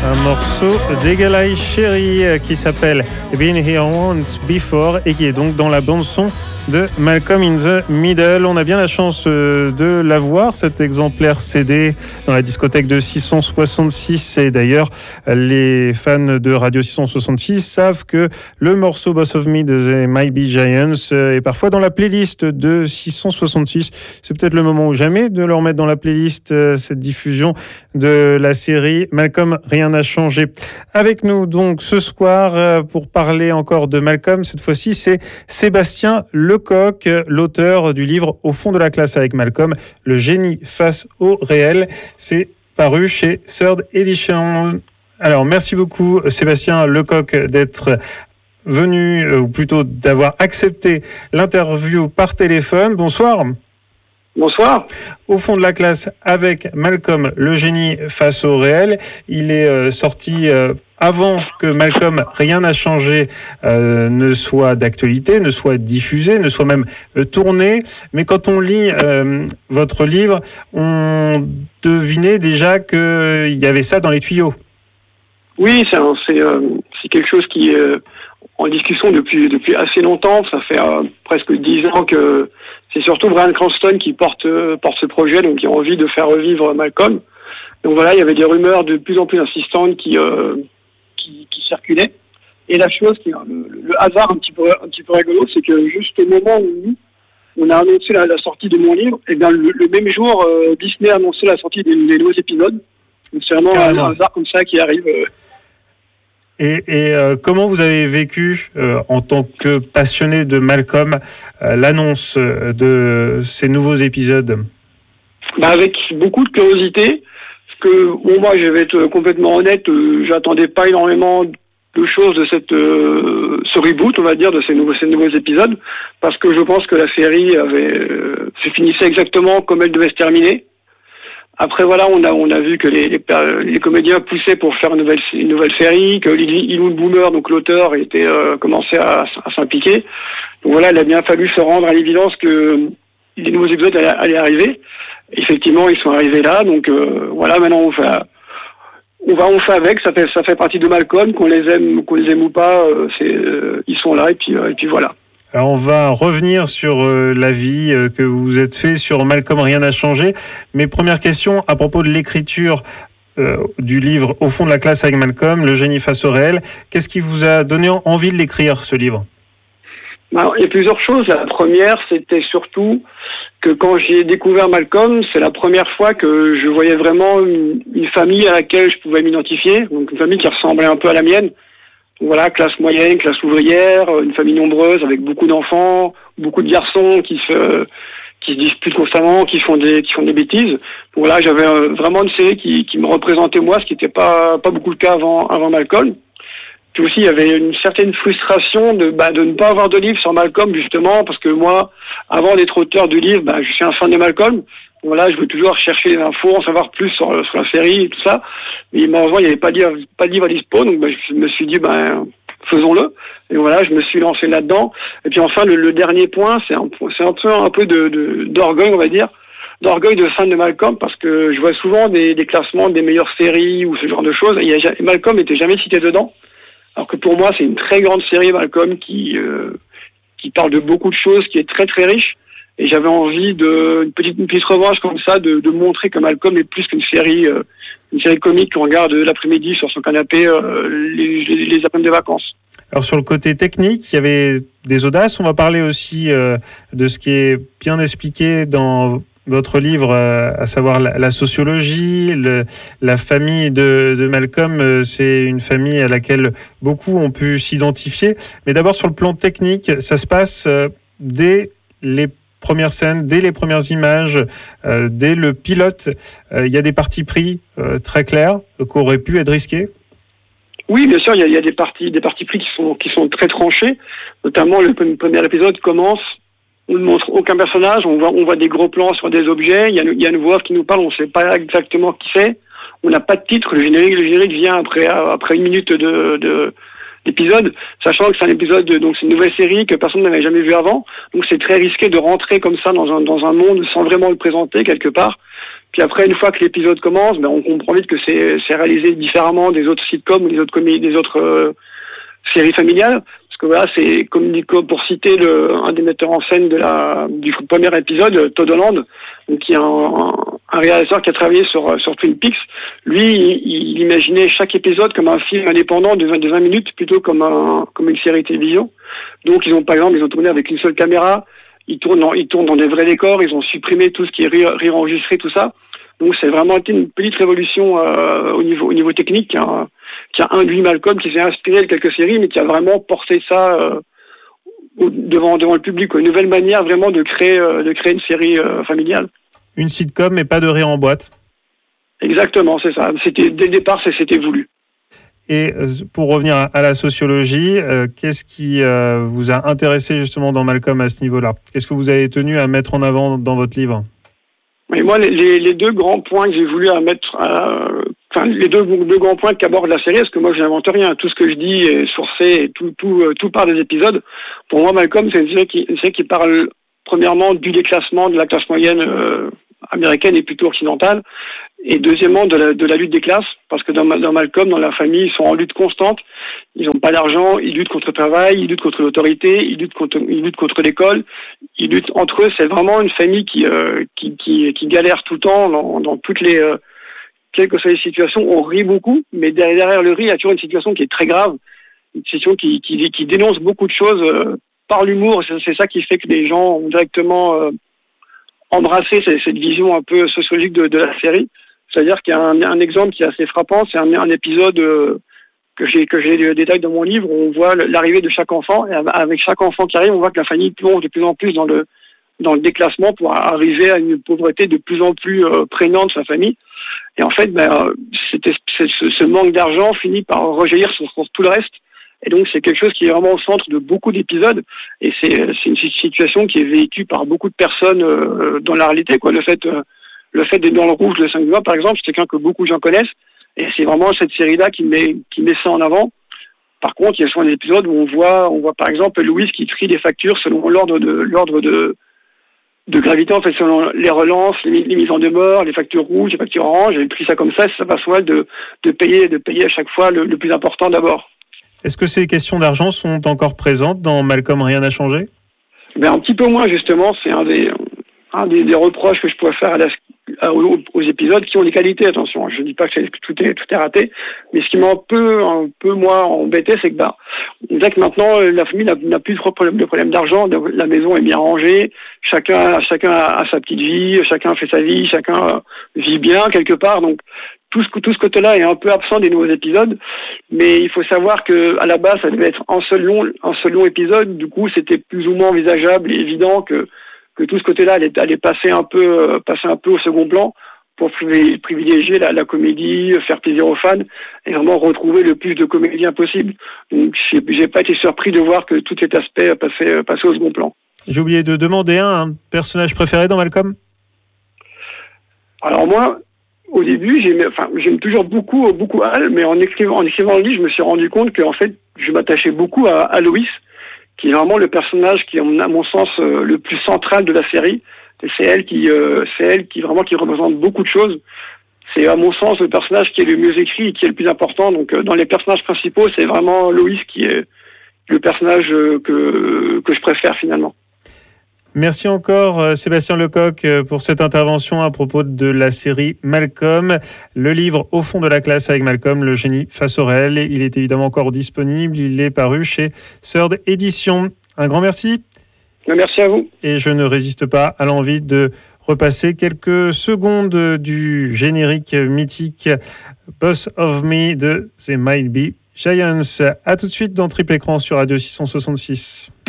Un morceau d'Eagle Eye Cherry qui s'appelle Been Here Once Before et qui est donc dans la bande-son de Malcolm in the Middle. On a bien la chance de l'avoir, cet exemplaire CD, dans la discothèque de 666. Et d'ailleurs, les fans de Radio 666 savent que le morceau Boss of Me de The Might Be Giants est parfois dans la playlist de 666. C'est peut-être le moment ou jamais de leur mettre dans la playlist cette diffusion de la série Malcolm, rien n'a changé. Avec nous donc ce soir pour parler encore de Malcolm, cette fois-ci c'est Sébastien Lecoq, l'auteur du livre Au fond de la classe avec Malcolm, le génie face au réel. C'est paru chez Third Edition. Alors merci beaucoup Sébastien Lecoq d'être venu, ou plutôt d'avoir accepté l'interview par téléphone. Bonsoir. Bonsoir. Au fond de la classe avec Malcolm, le génie face au réel. Il est sorti avant que Malcolm, rien n'a changé, ne soit d'actualité, ne soit diffusé, ne soit même tourné. Mais quand on lit votre livre, on devinait déjà qu'il y avait ça dans les tuyaux. Oui, c'est quelque chose qui est en discussion depuis assez longtemps. Ça fait presque 10 ans que c'est surtout Bryan Cranston qui porte ce projet, donc qui a envie de faire revivre Malcolm. Donc voilà, il y avait des rumeurs de plus en plus insistantes qui circulaient. Et la chose qui le hasard un petit peu rigolo, c'est que juste au moment où on a annoncé la sortie de mon livre, et bien le même jour, Disney a annoncé la sortie des nouveaux épisodes. Donc c'est vraiment un hasard comme ça qui arrive. Et comment vous avez vécu, en tant que passionné de Malcolm, l'annonce de ces nouveaux épisodes ? Avec beaucoup de curiosité, parce que moi, je vais être complètement honnête, j'attendais pas énormément de choses de ce reboot, on va dire, de ces nouveaux épisodes, parce que je pense que la série se finissait exactement comme elle devait se terminer. Après voilà, on a vu que les comédiens poussaient pour faire une nouvelle série, que Lily Boomer, donc l'auteur, était commençait à s'impliquer. Donc voilà, il a bien fallu se rendre à l'évidence que les nouveaux épisodes allaient arriver. Effectivement, ils sont arrivés là. Donc voilà, maintenant on fait avec. Ça fait partie de Malcolm, qu'on les aime ou pas. Ils sont là et puis voilà. Alors on va revenir sur la vie que vous vous êtes fait sur Malcolm, rien n'a changé. Mais première question à propos de l'écriture du livre Au fond de la classe avec Malcolm, le génie face au réel. Qu'est-ce qui vous a donné envie de l'écrire, ce livre ? Alors, il y a plusieurs choses. La première, c'était surtout que quand j'ai découvert Malcolm, c'est la première fois que je voyais vraiment une famille à laquelle je pouvais m'identifier. Donc une famille qui ressemblait un peu à la mienne. Voilà, classe moyenne, classe ouvrière, une famille nombreuse avec beaucoup d'enfants, beaucoup de garçons qui se disputent constamment, qui font des bêtises. Donc voilà, j'avais vraiment une série qui me représentait moi, ce qui n'était pas beaucoup le cas avant Malcolm. Puis aussi, il y avait une certaine frustration de ne pas avoir de livre sur Malcolm, justement, parce que moi, avant d'être auteur du livre, je suis un fan de Malcolm. Voilà, je veux toujours chercher des infos, en savoir plus sur la série et tout ça. Mais malheureusement, il n'y avait pas de livre à dispo, donc je me suis dit, faisons-le. Et voilà, je me suis lancé là-dedans. Et puis enfin, le dernier point, c'est un peu d'orgueil, on va dire, d'orgueil de fan de Malcolm, parce que je vois souvent des classements des meilleures séries ou ce genre de choses. Et Malcolm n'était jamais cité dedans. Alors que pour moi, c'est une très grande série, Malcolm, qui parle de beaucoup de choses, qui est très très riche. Et j'avais envie une petite revanche comme ça, de montrer que Malcolm est plus qu'une série comique qu'on regarde l'après-midi sur son canapé les après-midi de vacances. Alors sur le côté technique, il y avait des audaces. On va parler aussi de ce qui est bien expliqué dans votre livre, à savoir la sociologie, la famille de Malcolm. C'est une famille à laquelle beaucoup ont pu s'identifier. Mais d'abord sur le plan technique, ça se passe dès les premières scènes, dès les premières images, dès le pilote. Il y a des partis pris très clairs qui auraient pu être risqués. Oui, bien sûr, il y a des partis pris qui sont très tranchés. Notamment, le premier épisode commence, on ne montre aucun personnage, on voit des gros plans sur des objets, il y a une voix qui nous parle, on ne sait pas exactement qui c'est, on n'a pas de titre, le générique vient après 1 minute d'épisode, sachant que c'est un épisode, donc c'est une nouvelle série que personne n'avait jamais vue avant, donc c'est très risqué de rentrer comme ça dans un monde sans vraiment le présenter quelque part. Puis après, une fois que l'épisode commence, on comprend vite que c'est réalisé différemment des autres sitcoms ou des autres séries familiales. Parce que voilà, c'est comme pour citer un des metteurs en scène du premier épisode, Todd Holland, donc qui est un réalisateur qui a travaillé sur Twin Peaks. Lui, il imaginait chaque épisode comme un film indépendant de 20 minutes plutôt comme une série télévision. Donc par exemple, ils ont tourné avec une seule caméra. Ils tournent dans des vrais décors. Ils ont supprimé tout ce qui est réenregistré, tout ça. Donc c'est vraiment été une petite révolution au niveau technique qui a induit Malcolm, qui s'est inspiré de quelques séries, mais qui a vraiment porté ça devant le public. Une nouvelle manière vraiment de créer une série familiale. Une sitcom, mais pas de rire en boîte. Exactement, c'est ça. Dès le départ, c'était voulu. Et pour revenir à la sociologie, qu'est-ce qui vous a intéressé justement dans Malcolm à ce niveau-là? Qu'est-ce que vous avez tenu à mettre en avant dans votre livre? Mais moi, les deux grands points que j'ai voulu mettre, les deux grands points qu'aborde la série, parce que moi, je n'invente rien. Tout ce que je dis est sourcé, et tout part des épisodes. Pour moi, Malcolm, c'est une série qui parle premièrement du déclassement de la classe moyenne américaine et plutôt occidentale, et deuxièmement de la lutte des classes, parce que dans Malcolm, dans la famille, ils sont en lutte constante. Ils n'ont pas d'argent, ils luttent contre le travail, ils luttent contre l'autorité, ils luttent contre l'école, ils luttent entre eux. C'est vraiment une famille qui galère tout le temps dans toutes les quelles que soient les situations. On rit beaucoup, mais derrière le rire, il y a toujours une situation qui est très grave, une situation qui dénonce beaucoup de choses par l'humour. C'est ça qui fait que les gens ont directement embrassé cette vision un peu sociologique de la série. C'est-à-dire qu'il y a un exemple qui est assez frappant, c'est un épisode que j'ai le détail dans mon livre, où on voit l'arrivée de chaque enfant, et avec chaque enfant qui arrive, on voit que la famille plonge de plus en plus dans le déclassement pour arriver à une pauvreté de plus en plus prégnante de sa famille. Et en fait, ce manque d'argent finit par rejaillir sur tout le reste. Et donc, c'est quelque chose qui est vraiment au centre de beaucoup d'épisodes. Et c'est une situation qui est vécue par beaucoup de personnes dans la réalité, quoi. Le fait d'être dans le rouge le 5 juin, par exemple, c'est quelqu'un que beaucoup de gens connaissent. Et c'est vraiment cette série-là qui met ça en avant. Par contre, il y a souvent des épisodes où on voit par exemple Louise qui trie des factures selon l'ordre de gravité, en fait, selon les relances, les mises en demeure, les factures rouges, les factures oranges. Elle trie ça comme ça va soit de payer à chaque fois le plus important d'abord. Est-ce que ces questions d'argent sont encore présentes dans Malcolm, rien n'a changé? Un petit peu moins, justement. C'est un des reproches que je pourrais faire aux épisodes qui ont des qualités. Attention, je ne dis pas que tout est raté, mais ce qui m'a un peu moins embêté, c'est que on dirait que maintenant la famille n'a plus de problème d'argent. La maison est bien rangée, chacun a sa petite vie, chacun fait sa vie, chacun vit bien quelque part. Donc tout ce côté-là est un peu absent des nouveaux épisodes, mais il faut savoir que à la base ça devait être un seul long épisode. Du coup, c'était plus ou moins envisageable et évident que tout ce côté-là allait passer un peu au second plan pour privilégier la comédie, faire plaisir aux fans et vraiment retrouver le plus de comédiens possible. Donc, j'ai pas été surpris de voir que tout cet aspect passait au second plan. J'ai oublié de demander un personnage préféré dans Malcolm. Alors moi, au début, j'aime toujours beaucoup Hal, mais en écrivant le livre, je me suis rendu compte que en fait, je m'attachais beaucoup à Lois, qui est vraiment le personnage qui, à mon sens, le plus central de la série. Et c'est elle qui représente beaucoup de choses. C'est, à mon sens, le personnage qui est le mieux écrit et qui est le plus important. Donc, dans les personnages principaux, c'est vraiment Lois qui est le personnage que je préfère finalement. Merci encore Sébastien Lecoq pour cette intervention à propos de la série Malcolm. Le livre Au fond de la classe avec Malcolm, le génie face au réel. Il est évidemment encore disponible. Il est paru chez Third Édition. Un grand merci. Merci à vous. Et je ne résiste pas à l'envie de repasser quelques secondes du générique mythique Boss of Me de The Might Be Giants. À tout de suite dans Triple Écran sur Radio 666.